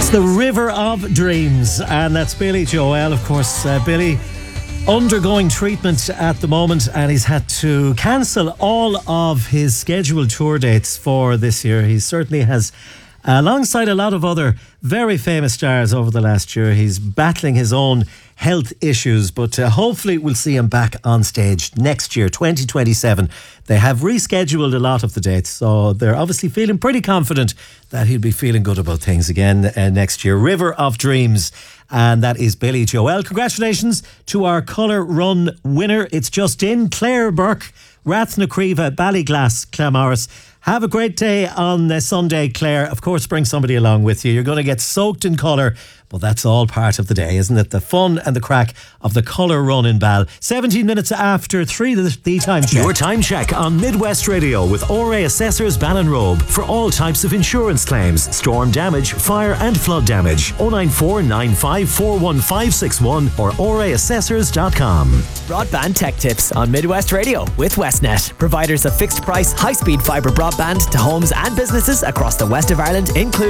It's the River of Dreams, and that's Billy Joel. Of course, Billy undergoing treatment at the moment, and he's had to cancel all of his scheduled tour dates for this year. He certainly has, alongside a lot of other very famous stars over the last year, he's battling his own health issues, but hopefully we'll see him back on stage next year, 2027. They have rescheduled a lot of the dates, so they're obviously feeling pretty confident that he'll be feeling good about things again next year. River of Dreams, and that is Billy Joel. Congratulations to our Colour Run winner. It's just in Claire Burke, Rathnacriva, Ballyglass, Claremorris. Have a great day on Sunday, Claire. Of course, bring somebody along with you. You're going to get soaked in colour, but that's all part of the day, isn't it? The fun and the crack of the Colour Run in Ball. 17 minutes after 3, the time check. Your time check on Midwest Radio with ORA Assessors Ballinrobe for all types of insurance claims, storm damage, fire and flood damage. 094 95 41561 or oraassessors.com. Broadband tech tips on Midwest Radio with Westnet, providers of fixed price, high speed fibre broadband to homes and businesses across the west of Ireland, including